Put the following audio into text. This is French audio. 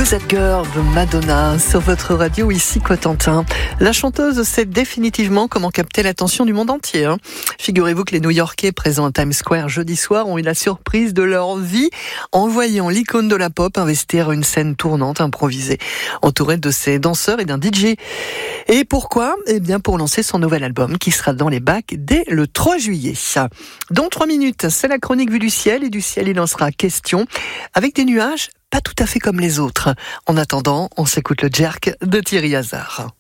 That Girl de Madonna sur votre radio ici Cotentin. La chanteuse sait définitivement comment capter l'attention du monde entier. Figurez-vous que les New-Yorkais présents à Times Square jeudi soir ont eu la surprise de leur vie en voyant l'icône de la pop investir une scène tournante improvisée, entourée de ses danseurs et d'un DJ. Et pourquoi ? Eh bien pour lancer son nouvel album qui sera dans les bacs dès le 3 juillet. Dans 3 minutes, c'est la chronique vue du ciel et du ciel il en sera question avec des nuages pas tout à fait comme les autres. En attendant, on s'écoute le Jerk de Thierry Hazard.